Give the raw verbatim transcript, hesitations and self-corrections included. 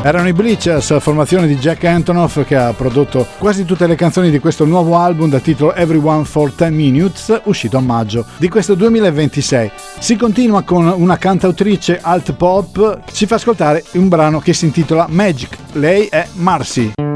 Erano i Bleachers, formazione di Jack Antonoff, che ha prodotto quasi tutte le canzoni di questo nuovo album dal titolo Everyone for ten minutes, uscito a maggio di questo duemilaventisei. Si continua con una cantautrice alt pop, ci fa ascoltare un brano che si intitola Magic, lei è Marcy.